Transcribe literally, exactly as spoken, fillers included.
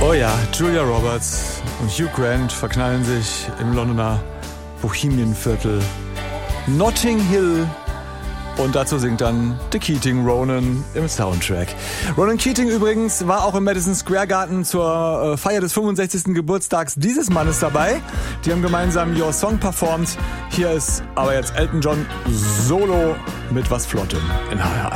Oh ja, Julia Roberts und Hugh Grant verknallen sich im Londoner Bohemienviertel Notting Hill. Und dazu singt dann The Keating Ronan im Soundtrack. Ronan Keating übrigens war auch im Madison Square Garden zur äh, Feier des fünfundsechzigsten Geburtstags dieses Mannes dabei. Die haben gemeinsam Your Song performt. Hier ist aber jetzt Elton John solo mit was Flottem in H R